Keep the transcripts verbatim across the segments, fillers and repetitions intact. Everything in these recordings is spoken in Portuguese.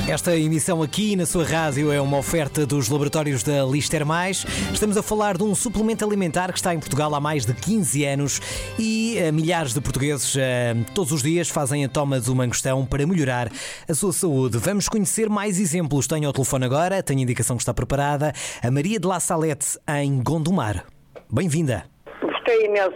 Esta emissão aqui na sua rádio é uma oferta dos laboratórios da Lister Mais. Estamos a falar de um suplemento alimentar que está em Portugal há mais de quinze anos e uh, milhares de portugueses uh, todos os dias fazem a toma do mangostão para melhorar a sua saúde. Vamos conhecer mais exemplos. Tenho ao telefone agora, tenho a indicação que está preparada, a Maria de La Salette, em Gondomar. Bem-vinda. Gostei imenso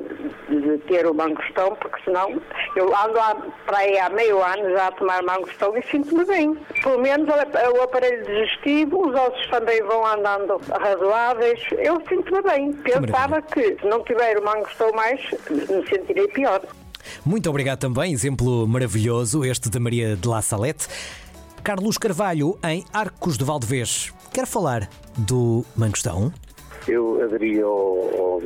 de, de ter o mangostão, porque senão eu ando há, para aí há meio ano já a tomar mangostão e sinto-me bem. Pelo menos o aparelho digestivo, os ossos também vão andando razoáveis. Eu sinto-me bem. Pensava que se não tiver o mangostão mais, me sentirei pior. Muito obrigado também, exemplo maravilhoso este da Maria de La Salette. Carlos Carvalho, em Arcos de Valdevez, quer falar do mangostão? Eu aderi ao,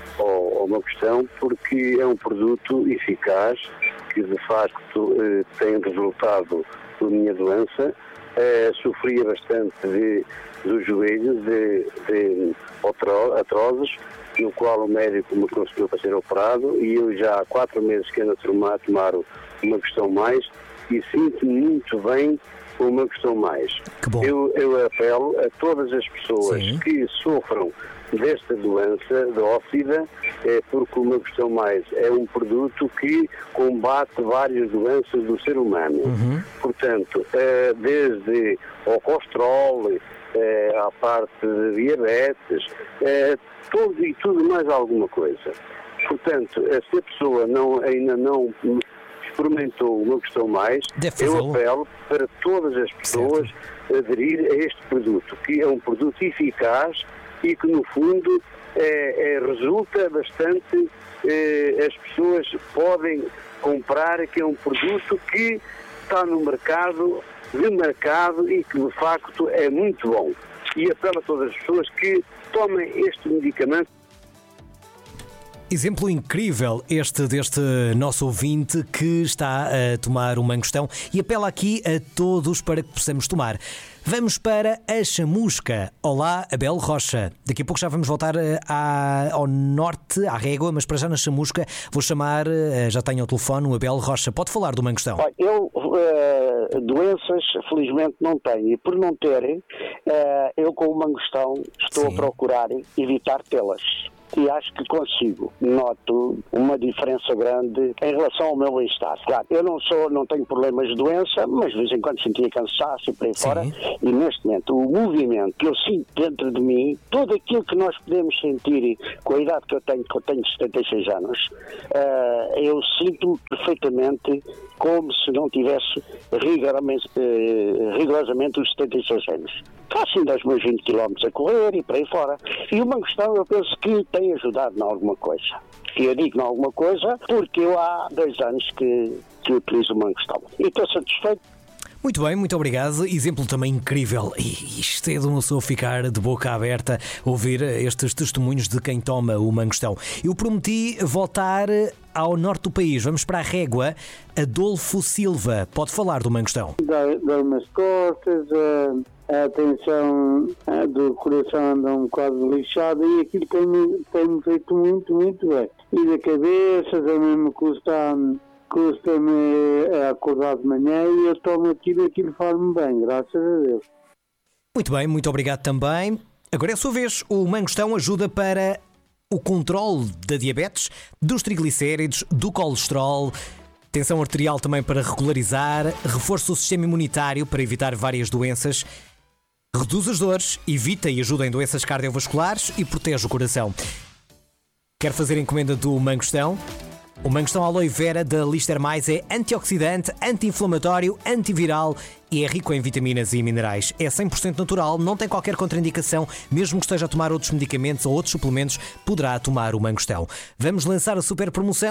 ao, ao mangostão porque é um produto eficaz que de facto eh, tem resultado da minha doença. Eh, sofria bastante de, do joelho, de, de artroses, no qual o médico me conseguiu fazer operado, e eu já há quatro meses que ando a tomar, a tomar o mangostão mais e sinto-me muito bem com o mangostão mais. Eu, eu apelo a todas as pessoas Sim. que sofram desta doença, da óssida, é, porque o mangostão mais é um produto que combate várias doenças do ser humano. Uhum. Portanto, é, desde ao colesterol, é, à parte de diabetes, é, tudo e tudo mais alguma coisa. Portanto, se a pessoa não, ainda não experimentou o mangostão mais, eu apelo para todas as pessoas certo. aderir a este produto, que é um produto eficaz e que no fundo é, é, resulta bastante, é, as pessoas podem comprar, que é um produto que está no mercado, de mercado, e que de facto é muito bom. E apelo a todas as pessoas que tomem este medicamento. Exemplo incrível este deste nosso ouvinte que está a tomar o mangostão e apela aqui a todos para que possamos tomar. Vamos para a chamusca. Olá, Abel Rocha. Daqui a pouco já vamos voltar à, ao norte, à Régua, mas para já na chamusca vou chamar, já tenho ao telefone, o Abel Rocha. Pode falar do mangostão? Eu uh, doenças felizmente não tenho, e por não terem, uh, eu com o mangostão estou Sim. a procurar evitar tê-las. E acho que consigo. Noto uma diferença grande em relação ao meu bem-estar. Claro, eu não sou, não tenho problemas de doença, mas de vez em quando sentia cansaço e por aí Sim. fora. E neste momento, o movimento que eu sinto dentro de mim, tudo aquilo que nós podemos sentir com a idade que eu tenho, que eu tenho setenta e seis anos, uh, eu sinto perfeitamente como se não tivesse rigorosamente, uh, rigorosamente os setenta e seis anos. Faço ainda os meus vinte quilómetros a correr e por aí fora. E o mangostão eu penso que tem ajudado em alguma coisa. E eu digo em alguma coisa porque eu há dois anos que, que utilizo o mangostão. E estou satisfeito. Muito bem, muito obrigado. Exemplo também incrível. E isto é de uma pessoa ficar de boca aberta a ouvir estes testemunhos de quem toma o mangostão. Eu prometi voltar ao norte do país. Vamos para a Régua. Adolfo Silva, pode falar do mangostão? Dá-me as costas, a, a tensão a do coração anda um bocado lixada e aquilo tem-me tem feito muito, muito bem. E da cabeça também me custa... custa-me acordar de manhã e eu tomo aquilo e aquilo faz-me bem, graças a Deus. Muito bem, muito obrigado também. Agora é a sua vez. O mangostão ajuda para o controle da diabetes, dos triglicéridos, do colesterol, tensão arterial também para regularizar, reforça o sistema imunitário para evitar várias doenças, reduz as dores, evita e ajuda em doenças cardiovasculares e protege o coração. Quer fazer encomenda do mangostão? O mangostão aloe vera da Lister Mais é antioxidante, anti-inflamatório, antiviral e é rico em vitaminas e minerais. É cem por cento natural, não tem qualquer contraindicação, mesmo que esteja a tomar outros medicamentos ou outros suplementos, poderá tomar o mangostão. Vamos lançar a super promoção?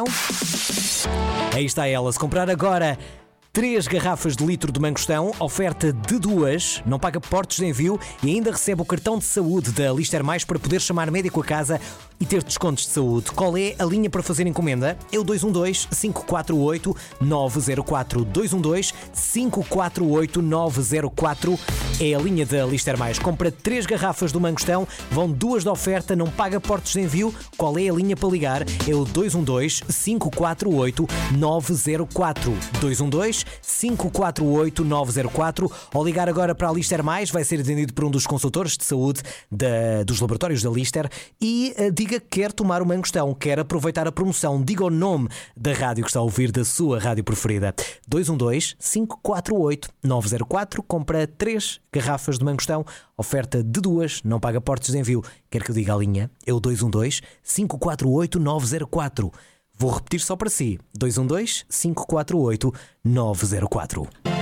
Aí está ela. Se comprar agora três garrafas de litro de mangostão, oferta de duas, não paga portos de envio e ainda recebe o cartão de saúde da Lister Mais para poder chamar médico a casa e ter descontos de saúde. Qual é a linha para fazer encomenda? É o dois um dois, cinco quatro oito, nove zero quatro. dois um dois, cinco quatro oito, nove zero quatro. é a linha da Lister Mais. Compra três garrafas do Mangostão, vão duas de oferta, não paga portos de envio. Qual é a linha para ligar? É o dois um dois, cinco quatro oito, nove zero quatro. dois um dois, cinco quatro oito, nove zero quatro. Ao ligar agora para a Lister Mais, vai ser atendido por um dos consultores de saúde da, dos laboratórios da Lister e uh, diga que quer tomar o Mangostão, quer aproveitar a promoção. Diga o nome da rádio que está a ouvir, da sua rádio preferida. dois um dois, cinco quatro oito, nove zero quatro. Compra três garrafas de Mangostão, oferta de duas, não paga portos de envio. Quer que eu diga a linha? É o dois um dois, cinco quatro oito, nove zero quatro. Vou repetir só para si. dois um dois, cinco quatro oito, nove zero quatro.